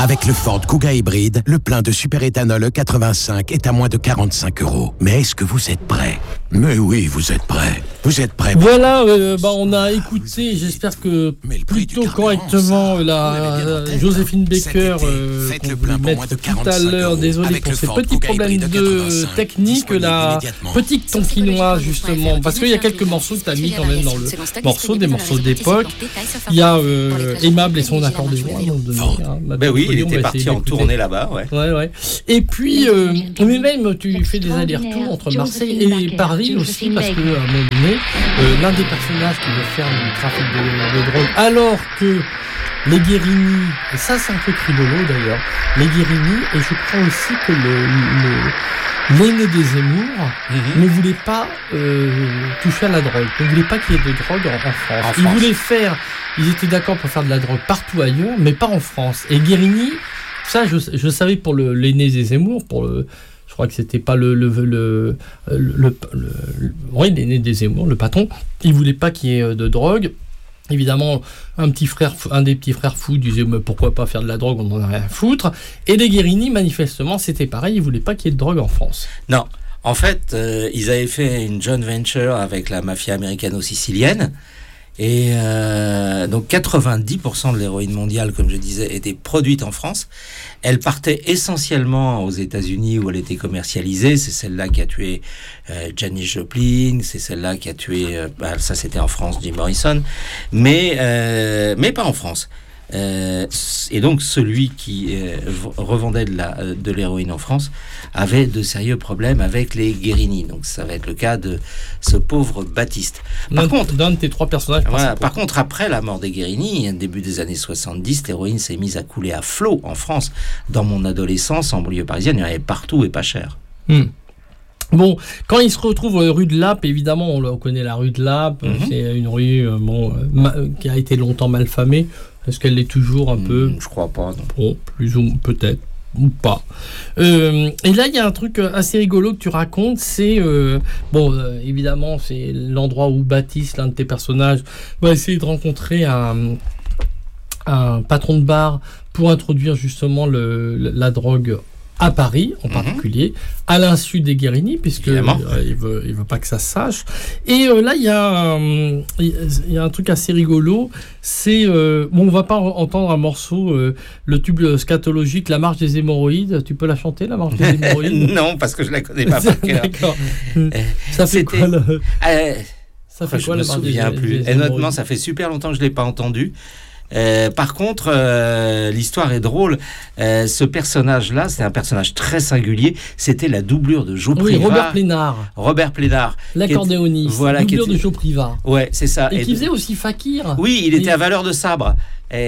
Avec le Ford Kuga hybride, le plein de superéthanol E85 est à moins de 45 €. Mais est-ce que vous êtes prêts ? Mais oui, vous êtes prêts. Vous êtes prêts. Voilà, on a écouté, j'espère que plutôt correctement, Joséphine Baker, qu'on voulait mettre tout à l'heure. Désolé pour ces petits problèmes de technique, la petite tonkinoise, justement, parce qu'il y a quelques morceaux que tu as mis quand même dans le morceau, des morceaux d'époque. Il y a Aimable et son accordéon. Ben oui, il était parti en tournée là-bas, ouais. Et puis, mais même, tu fais des allers-retours entre Marseille et Paris aussi, parce qu'à un moment donné, l'un des personnages qui veut faire du trafic de drogue, alors que les Guérini, et ça c'est un peu rigolo d'ailleurs, les Guérini, et je crois aussi que l'aîné des Zemmour ne voulait pas toucher à la drogue, ne voulait pas qu'il y ait de drogue en France. Ils étaient d'accord pour faire de la drogue partout ailleurs, mais pas en France. Et Guérini, ça je savais pour l'aîné des Zemmour, je crois que c'était pas l'aîné des Zemmour, le patron, il voulait pas qu'il y ait de drogue. Évidemment, un des petits frères fous disait mais pourquoi pas faire de la drogue, on en a rien à foutre. Et les Guérini, manifestement, c'était pareil, ils voulaient pas qu'il y ait de drogue en France. Non, en fait, ils avaient fait une joint venture avec la mafia américano-sicilienne. Et donc 90% de l'héroïne mondiale, comme je disais, était produite en France. Elle partait essentiellement aux États-Unis où elle était commercialisée. C'est celle-là qui a tué Janis Joplin. C'est celle-là qui a tué. Ça, c'était en France, Jim Morrison, mais pas en France. Et donc celui qui revendait de l'héroïne en France avait de sérieux problèmes avec les Guérini. Donc ça va être le cas de ce pauvre Baptiste. D'un de tes trois personnages. Voilà, par contre, après la mort des Guérini, début des années 70, l'héroïne s'est mise à couler à flot en France. Dans mon adolescence, en banlieue parisienne, il y en avait partout et pas cher. Bon, quand il se retrouve rue de Lappe, évidemment, on connaît la rue de Lappe. C'est une rue qui a été longtemps malfamée. Est-ce qu'elle l'est toujours un peu ? Je crois pas, non. Bon, plus ou peut-être, ou pas. Et là, il y a un truc assez rigolo que tu racontes, c'est... évidemment, c'est l'endroit où Baptiste, l'un de tes personnages, va essayer de rencontrer un patron de bar pour introduire justement la drogue à Paris en particulier, à l'insu des Guérini, puisque il veut pas que ça se sache. Et là, il y a un truc assez rigolo, c'est on va pas entendre un morceau, le tube scatologique, la marche des hémorroïdes. Tu peux la chanter, la marche des hémorroïdes? Non, parce que je la connais pas par cœur. D'accord. Ça fait quoi la je me souviens plus. Et honnêtement, ça fait super longtemps que je l'ai pas entendu. Par contre, l'histoire est drôle. Ce personnage-là, c'est un personnage très singulier. C'était la doublure de Joe Privat. Robert Plénard. L'accordéoniste. Voilà, doublure de Joe Privat. Ouais, c'est ça. Et qui faisait aussi Fakir. Oui, il était à valeur de sabre.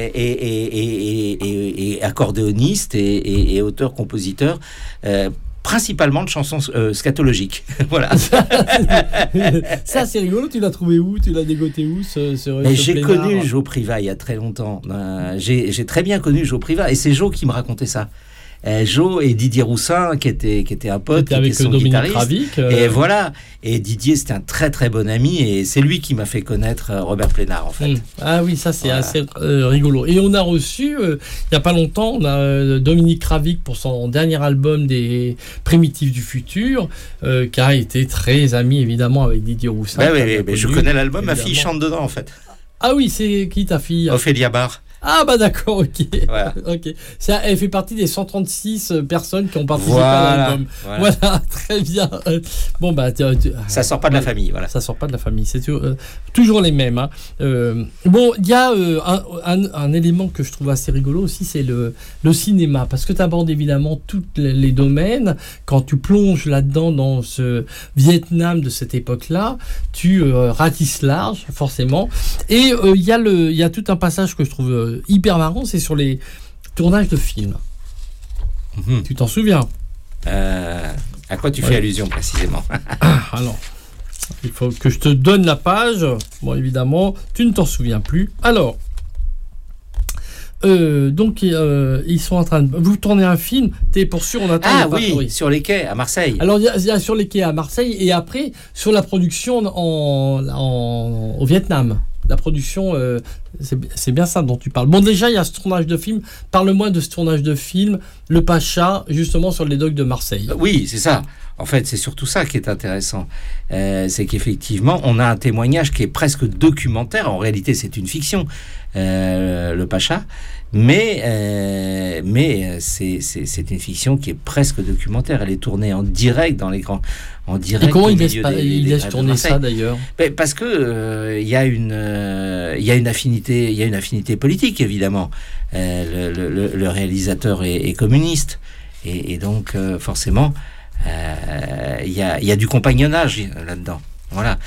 Et accordéoniste et auteur-compositeur. Principalement de chansons scatologiques. Voilà. Ça, c'est rigolo. Tu l'as trouvé où? Tu l'as dégoté où j'ai connu Joe Privat il y a très longtemps. J'ai très bien connu Joe Privat. Et c'est Joe qui me racontait ça. Joe et Didier Roussin, qui était un pote, qui était son guitariste. Kravic, Et voilà. Et Didier, c'était un très très bon ami. Et c'est lui qui m'a fait connaître Robert Plénard, en fait. Ah oui, ça c'est assez rigolo. Et on a reçu, il n'y a pas longtemps, on a Dominique Kravic pour son dernier album des Primitifs du Futur, qui a été très ami évidemment avec Didier Roussin. Mais je connais l'album, évidemment. Ma fille chante dedans, en fait. Ah oui, c'est qui ta fille? Ophélia Barr. Ah bah d'accord, ok. Voilà. Okay. Elle fait partie des 136 personnes qui ont participé à l'album. Voilà, très bien. Bon bah ça sort pas de la famille, voilà. Ça sort pas de la famille, c'est toujours les mêmes. Hein. Bon, il y a un élément que je trouve assez rigolo aussi, c'est le cinéma, parce que tu abordes évidemment tous les domaines. Quand tu plonges là-dedans dans ce Vietnam de cette époque-là, tu ratisses large forcément. Et il y a tout un passage que je trouve hyper marrant, c'est sur les tournages de films. Tu t'en souviens? À quoi tu fais allusion précisément? Alors, il faut que je te donne la page. Bon, évidemment, tu ne t'en souviens plus. Alors, donc, ils sont en train de... Vous tournez un film, pour sûr, on attend... Ah oui, sur les quais, à Marseille. Alors, il y a sur les quais à Marseille, et après, sur la production au Vietnam. La production C'est bien ça dont tu parles. Bon, déjà, il y a ce tournage de film. Parle-moi de ce tournage de film, Le Pacha, justement sur les docks de Marseille. Oui, c'est ça. En fait, c'est surtout ça qui est intéressant. C'est qu'effectivement, on a un témoignage qui est presque documentaire. En réalité, c'est une fiction, Le Pacha. Mais c'est une fiction qui est presque documentaire. Elle est tournée en direct dans l'écran. En direct. Et comment il laisse tourner ça d'ailleurs? Parce que il y a une affinité politique évidemment. Le réalisateur est communiste et donc forcément il y a du compagnonnage là-dedans. Voilà.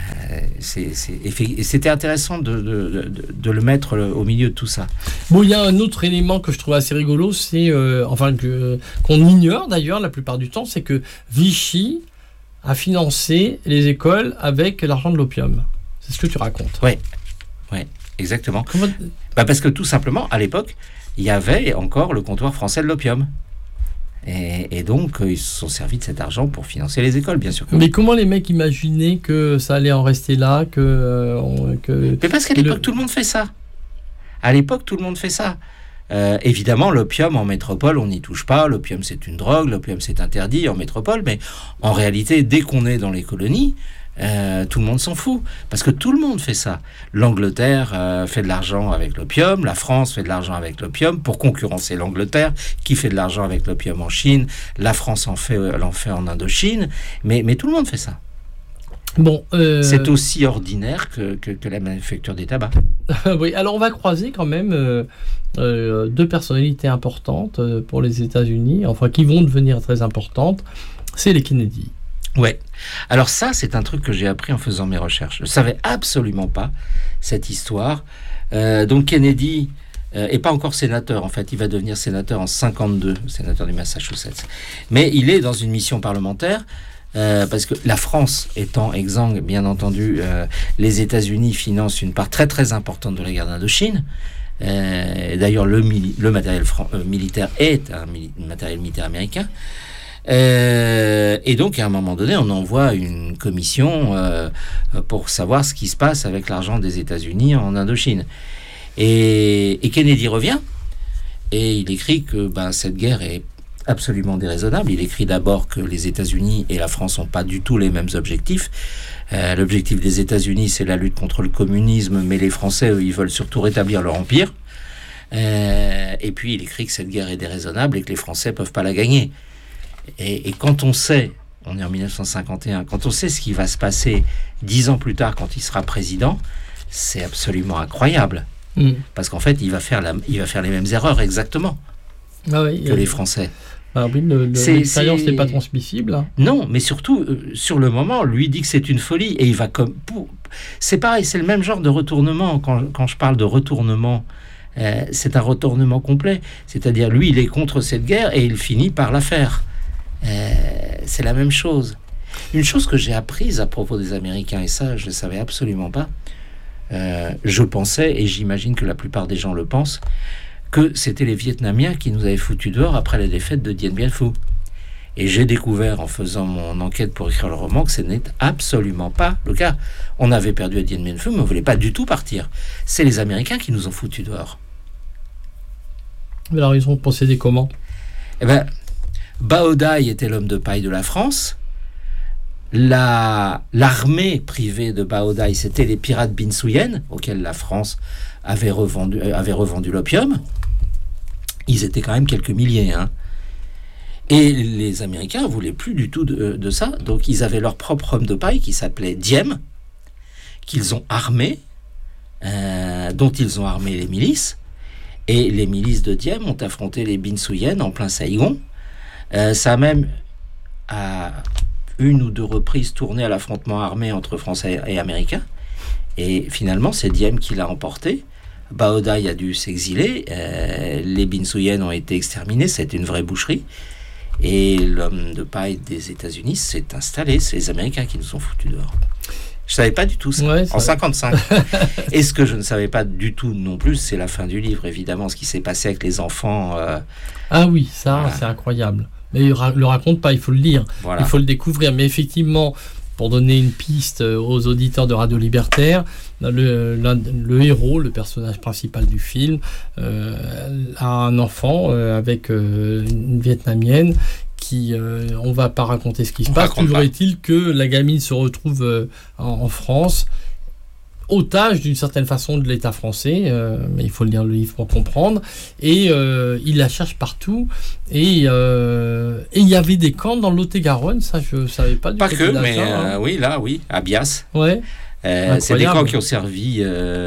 C'était intéressant de le mettre au milieu de tout ça. Bon, il y a un autre élément que je trouve assez rigolo, c'est qu'on ignore d'ailleurs la plupart du temps, c'est que Vichy a financé les écoles avec l'argent de l'opium. C'est ce que tu racontes. Oui, exactement. Parce que tout simplement, à l'époque, il y avait encore le comptoir français de l'opium. Et donc, ils se sont servis de cet argent pour financer les écoles, bien sûr. Mais comment les mecs imaginaient que ça allait en rester là Mais parce qu'à l'époque, tout le monde fait ça. À l'époque, tout le monde fait ça. Évidemment, l'opium en métropole, on n'y touche pas. L'opium, c'est une drogue. L'opium, c'est interdit en métropole. Mais en réalité, dès qu'on est dans les colonies, tout le monde s'en fout. Parce que tout le monde fait ça. L'Angleterre fait de l'argent avec l'opium. La France fait de l'argent avec l'opium pour concurrencer l'Angleterre, qui fait de l'argent avec l'opium en Chine. La France l'en fait en Indochine. Mais tout le monde fait ça. Bon, c'est aussi ordinaire que la manufacture des tabacs. Oui, alors on va croiser quand même deux personnalités importantes pour les États-Unis, enfin qui vont devenir très importantes. C'est les Kennedy. Ouais. Alors ça, c'est un truc que j'ai appris en faisant mes recherches. Je ne savais absolument pas cette histoire. Donc Kennedy est pas encore sénateur. En fait, il va devenir sénateur en 52, sénateur du Massachusetts. Mais il est dans une mission parlementaire. Parce que la France étant exsangue, bien entendu, les États-Unis financent une part très très importante de la guerre d'Indochine. D'ailleurs, le matériel militaire est un matériel militaire américain. Et donc, à un moment donné, on envoie une commission pour savoir ce qui se passe avec l'argent des États-Unis en Indochine. Et Kennedy revient et il écrit que cette guerre est absolument déraisonnable. Il écrit d'abord que les États-Unis et la France n'ont pas du tout les mêmes objectifs. L'objectif des États-Unis, c'est la lutte contre le communisme, mais les Français, eux, ils veulent surtout rétablir leur empire. Et puis, il écrit que cette guerre est déraisonnable et que les Français ne peuvent pas la gagner. Et quand on sait, on est en 1951, quand on sait ce qui va se passer 10 ans plus tard quand il sera président, c'est absolument incroyable. Parce qu'en fait, il va faire les mêmes erreurs exactement que les Français. Alors oui, l'expérience n'est pas transmissible. Hein. Non, mais surtout, sur le moment, lui dit que c'est une folie. Et il va c'est pareil, c'est le même genre de retournement. Quand je parle de retournement, c'est un retournement complet. C'est-à-dire, lui, il est contre cette guerre et il finit par la faire. C'est la même chose. Une chose que j'ai apprise à propos des Américains, et ça, je ne savais absolument pas, je pensais, et j'imagine que la plupart des gens le pensent, que c'était les Vietnamiens qui nous avaient foutu dehors après la défaite de Dien Bien Phu. Et j'ai découvert en faisant mon enquête pour écrire le roman que ce n'est absolument pas le cas. On avait perdu à Dien Bien Phu, mais on ne voulait pas du tout partir. C'est les Américains qui nous ont foutu dehors. Mais alors ils ont procédé comment ? Bao Dai était l'homme de paille de la France. L'armée privée de Bao Dai, c'était les pirates Bin Suyen, auxquels la France avait revendu l'opium. Ils étaient quand même quelques milliers. Hein. Et les Américains ne voulaient plus du tout de ça. Donc ils avaient leur propre homme de paille qui s'appelait Diem, qu'ils ont armé, dont ils ont armé les milices. Et les milices de Diem ont affronté les Bin Suyen en plein Saïgon. Ça a même, à une ou deux reprises, tourné à l'affrontement armé entre Français et Américains. Et finalement, c'est Diem qui l'a emporté. Bao Dai a dû s'exiler. Les Bin Suyen ont été exterminés. C'était une vraie boucherie. Et l'homme de paille des États-Unis s'est installé. C'est les Américains qui nous ont foutus dehors. Je ne savais pas du tout ça, en 55. Et ce que je ne savais pas du tout non plus, c'est la fin du livre, évidemment, ce qui s'est passé avec les enfants. Ah oui, ça, voilà. C'est incroyable. Mais il ne le raconte pas, il faut le lire. Voilà. Il faut le découvrir. Mais effectivement, pour donner une piste aux auditeurs de Radio Libertaire, le héros, le personnage principal du film, a un enfant avec une Vietnamienne qui, on va pas raconter ce qui se passe, toujours est-il que la gamine se retrouve en France, otage d'une certaine façon de l'État français, mais il faut lire le livre pour comprendre, et il la cherche partout, et il y avait des camps dans le Lot-et-Garonne, ça je savais pas du tout. Pas que, mais oui, à Bias. Ouais. C'est des camps qui ont servi,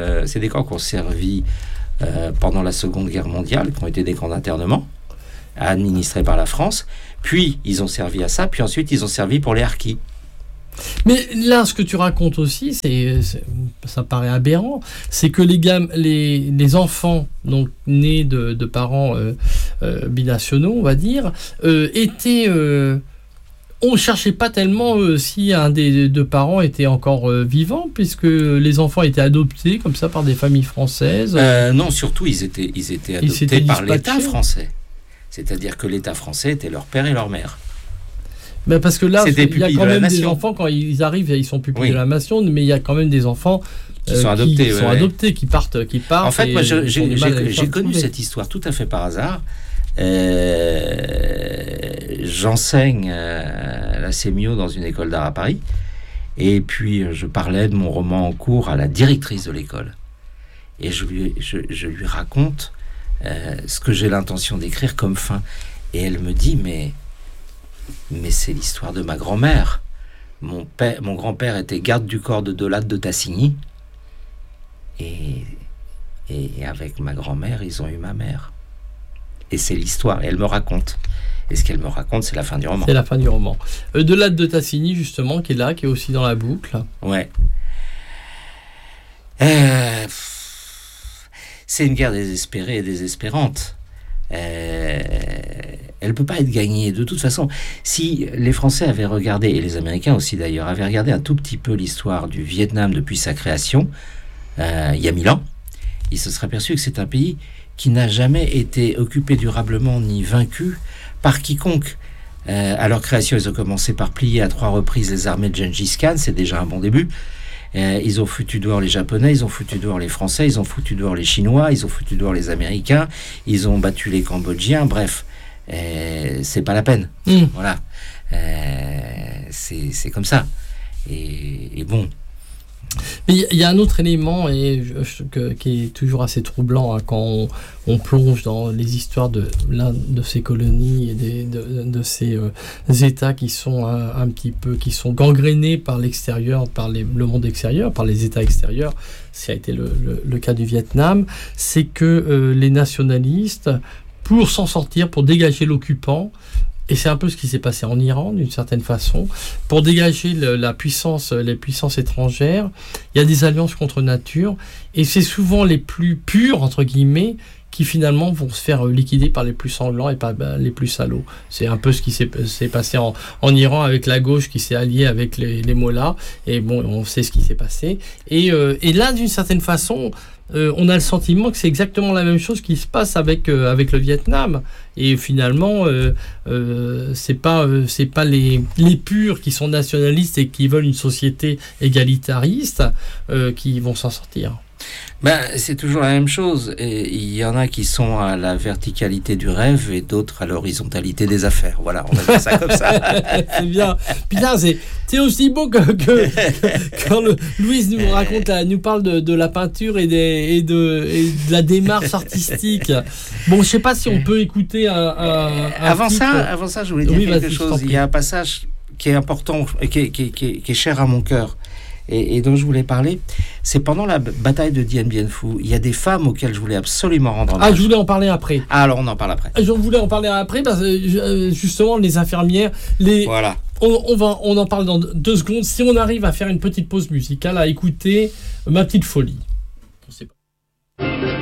pendant la Seconde Guerre mondiale, qui ont été des camps d'internement administrés par la France, puis ils ont servi à ça, puis ensuite ils ont servi pour les harkis. Mais là, ce que tu racontes aussi, ça paraît aberrant, c'est que les enfants donc, nés de parents binationaux, on va dire, étaient... on ne cherchait pas tellement si un des deux parents était encore vivant, puisque les enfants étaient adoptés comme ça par des familles françaises. Non, surtout ils étaient adoptés par l'État français. C'est-à-dire que l'État français était leur père et leur mère. Ben parce que là, il y a quand même des enfants, quand ils arrivent, ils sont pupilles de la nation, mais il y a quand même des enfants qui sont adoptés, qui partent. En fait, moi, j'ai connu cette histoire tout à fait par hasard. J'enseigne la sémio dans une école d'art à Paris, et puis je parlais de mon roman en cours à la directrice de l'école, et je lui raconte ce que j'ai l'intention d'écrire comme fin, et elle me dit mais c'est l'histoire de ma grand-mère. Mon grand-père était garde du corps de Latte de Tassigny, et avec ma grand-mère ils ont eu ma mère. Et c'est l'histoire, et elle me raconte. Et ce qu'elle me raconte, c'est la fin du roman. C'est la fin du roman. De Latte de Tassigny, justement, qui est là, qui est aussi dans la boucle. Ouais. C'est une guerre désespérée et désespérante. Elle peut pas être gagnée. De toute façon, si les Français avaient regardé, et les Américains aussi d'ailleurs, avaient regardé un tout petit peu l'histoire du Vietnam depuis sa création, il y a 1000 ans, ils se seraient aperçus que c'est un pays qui n'a jamais été occupé durablement ni vaincu par quiconque. À leur création, ils ont commencé par plier à 3 reprises les armées de Gengis Khan, c'est déjà un bon début. Ils ont foutu dehors les Japonais, ils ont foutu dehors les Français, ils ont foutu dehors les Chinois, ils ont foutu dehors les Américains, ils ont battu les Cambodgiens, bref, c'est pas la peine. Voilà. C'est comme ça. Et bon... Mais il y a un autre élément qui est toujours assez troublant quand on plonge dans les histoires de l'un de ces colonies et de ces États qui sont un petit peu, qui sont gangrénés par l'extérieur, par le monde extérieur, par les États extérieurs. Ça a été le cas du Vietnam. C'est que les nationalistes, pour s'en sortir, pour dégager l'occupant, et c'est un peu ce qui s'est passé en Iran, d'une certaine façon. Pour dégager les puissances étrangères, il y a des alliances contre nature, et c'est souvent les plus purs, entre guillemets, qui finalement vont se faire liquider par les plus sanglants et par les plus salauds. C'est un peu ce qui s'est passé en Iran avec la gauche qui s'est alliée avec les mollahs, et bon, on sait ce qui s'est passé. Et là, d'une certaine façon... on a le sentiment que c'est exactement la même chose qui se passe avec le Vietnam, et finalement c'est pas les purs qui sont nationalistes et qui veulent une société égalitariste qui vont s'en sortir. C'est toujours la même chose. Et il y en a qui sont à la verticalité du rêve et d'autres à l'horizontalité des affaires. Voilà, on va dire ça comme ça. C'est bien. Putain, c'est aussi beau que quand Louise nous parle de la peinture et de la démarche artistique. Bon, je sais pas si on peut écouter avant ça, je voulais dire quelque chose. Il y a un passage qui est important et qui est cher à mon cœur. Et dont je voulais parler, c'est pendant la bataille de Dien Bien Phu. Il y a des femmes auxquelles je voulais absolument rendre hommage. Je voulais en parler après. Alors on en parle après. Je voulais en parler après parce que justement les infirmières, voilà. On en parle dans 2 secondes. Si on arrive à faire une petite pause musicale, à écouter Ma Petite Folie.